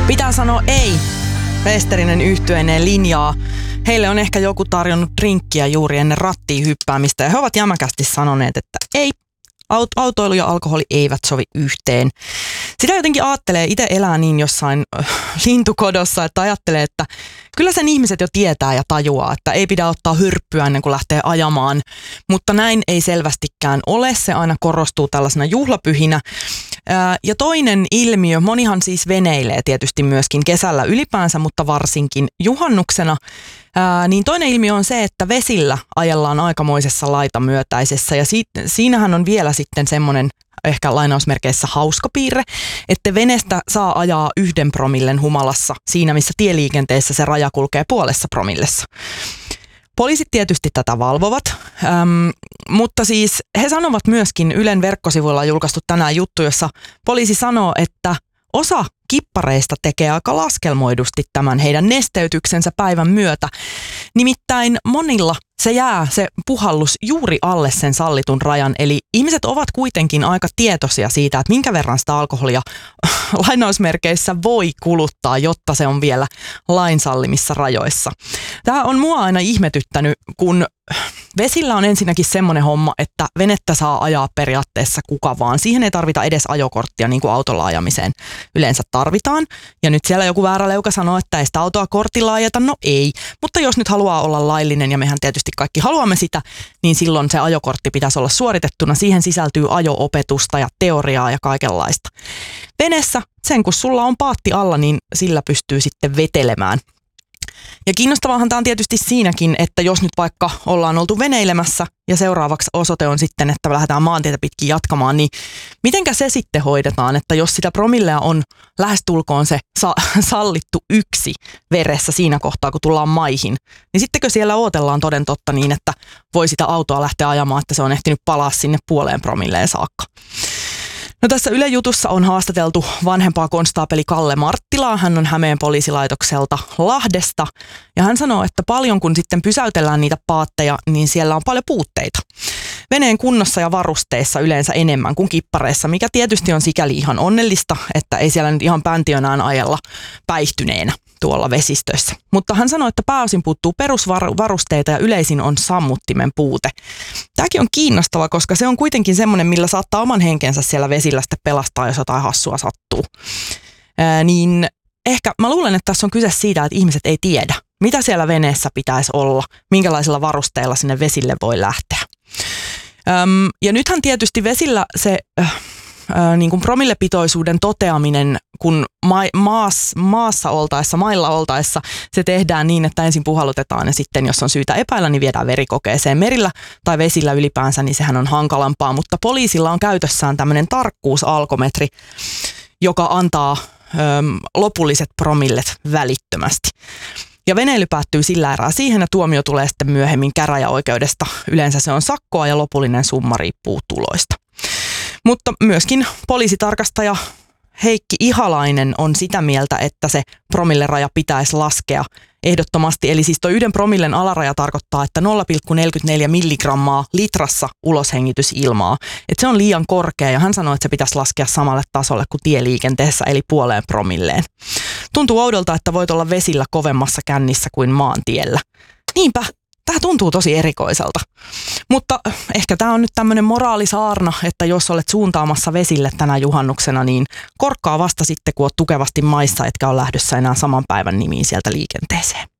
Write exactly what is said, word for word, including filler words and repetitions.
Pitää sanoa ei. Westerinen yhtyeineen linjaa. Heille on ehkä joku tarjonnut drinkkiä juuri ennen rattiin hyppäämistä ja he ovat jämäkästi sanoneet, että ei. Autoilu ja alkoholi eivät sovi yhteen. Sitä jotenkin ajattelee, itse elää niin jossain äh, lintukodossa, että ajattelee, että kyllä sen ihmiset jo tietää ja tajuaa, että ei pidä ottaa hyrppyä ennen kuin lähtee ajamaan. Mutta näin ei selvästikään ole, se aina korostuu tällaisena juhlapyhinä. Ää, ja toinen ilmiö, monihan siis veneilee tietysti myöskin kesällä ylipäänsä, mutta varsinkin juhannuksena. Ää, niin toinen ilmiö on se, että vesillä ajellaan aikamoisessa laitamyötäisessä ja si- siinähän on vielä sitten semmoinen ehkä lainausmerkeissä hauska piirre, että venestä saa ajaa yhden promillen humalassa siinä, missä tieliikenteessä se raja kulkee puolessa promillessa. Poliisit tietysti tätä valvovat, äm, mutta siis he sanovat myöskin, Ylen verkkosivuilla on julkaistu tänään juttu, jossa poliisi sanoo, että osa kippareista tekee aika laskelmoidusti tämän heidän nesteytyksensä päivän myötä. Nimittäin monilla se jää se puhallus juuri alle sen sallitun rajan, eli ihmiset ovat kuitenkin aika tietoisia siitä, että minkä verran sitä alkoholia lainausmerkeissä voi kuluttaa, jotta se on vielä lain sallimissa rajoissa. Tämä on mua aina ihmetyttänyt, kun vesillä on ensinnäkin semmoinen homma, että venettä saa ajaa periaatteessa kuka vaan. Siihen ei tarvita edes ajokorttia, niin kuin autolla ajamiseen yleensä tarvitaan. Ja nyt siellä joku väärä leuka sanoo, että ei sitä autoa kortilla ajeta. No ei, mutta jos nyt haluaa olla laillinen, ja mehän tietysti kaikki haluamme sitä, niin silloin se ajokortti pitäisi olla suoritettuna. Siihen sisältyy ajo-opetusta ja teoriaa ja kaikenlaista. Veneessä, sen kun sulla on paatti alla, niin sillä pystyy sitten vetelemään. Ja kiinnostavahan tämä on tietysti siinäkin, että jos nyt vaikka ollaan oltu veneilemässä ja seuraavaksi osoite on sitten, että lähdetään maantietä pitkin jatkamaan, niin mitenkä se sitten hoidetaan, että jos sitä promillea on lähestulkoon se sa- sallittu yksi veressä siinä kohtaa, kun tullaan maihin, niin sittenkö siellä odotellaan toden totta niin, että voi sitä autoa lähteä ajamaan, että se on ehtinyt palaa sinne puoleen promilleen saakka. No tässä Yle Jutussa on haastateltu vanhempaa konstaapeli Kalle Marttilaa. Hän on Hämeen poliisilaitokselta Lahdesta. Ja hän sanoo, että paljon kun sitten pysäytellään niitä paatteja, niin siellä on paljon puutteita. Veneen kunnossa ja varusteissa yleensä enemmän kuin kippareissa, mikä tietysti on sikäli ihan onnellista, että ei siellä nyt ihan päntiönään ajella päihtyneenä tuolla vesistössä. Mutta hän sanoi, että pääosin puuttuu perusvarusteita ja yleisin on sammuttimen puute. Tämäkin on kiinnostava, koska se on kuitenkin semmoinen, millä saattaa oman henkensä siellä vesillä sitten pelastaa, jos jotain hassua sattuu. Ää, niin ehkä mä luulen, että tässä on kyse siitä, että ihmiset ei tiedä, mitä siellä veneessä pitäisi olla, minkälaisilla varusteilla sinne vesille voi lähteä. Öm, ja nythän tietysti vesillä se äh, äh, niin kuin promillepitoisuuden toteaminen, kun ma- maas, maassa oltaessa, mailla oltaessa, se tehdään niin, että ensin puhallutetaan ja sitten, jos on syytä epäillä, niin viedään verikokeeseen. Merillä tai vesillä ylipäänsä, niin sehän on hankalampaa, mutta poliisilla on käytössään tämmöinen tarkkuusalkometri, joka antaa öm, lopulliset promillet välittömästi. Ja veneily päättyy sillä erää siihen ja tuomio tulee sitten myöhemmin käräjäoikeudesta. Yleensä se on sakkoa ja lopullinen summa riippuu tuloista. Mutta myöskin poliisitarkastaja Heikki Ihalainen on sitä mieltä, että se promilleraja pitäisi laskea ehdottomasti. Eli siis tuo yhden promillen alaraja tarkoittaa, että nolla pilkku neljäkymmentäneljä milligrammaa litrassa uloshengitysilmaa. Että se on liian korkea ja hän sanoi, että se pitäisi laskea samalle tasolle kuin tieliikenteessä eli puoleen promilleen. Tuntuu oudolta, että voit olla vesillä kovemmassa kännissä kuin maantiellä. Niinpä, tämä tuntuu tosi erikoiselta. Mutta ehkä tämä on nyt tämmöinen moraalisaarna, että jos olet suuntaamassa vesille tänä juhannuksena, niin korkkaa vasta sitten, kun olet tukevasti maissa, etkä ole lähdössä enää saman päivän nimiin sieltä liikenteeseen.